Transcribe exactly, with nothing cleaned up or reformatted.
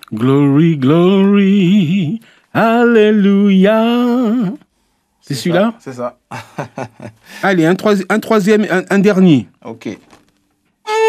Glory, glory, alléluia. C'est celui-là? C'est ça. Allez, un, troisi- un troisième, un, un dernier. Ok.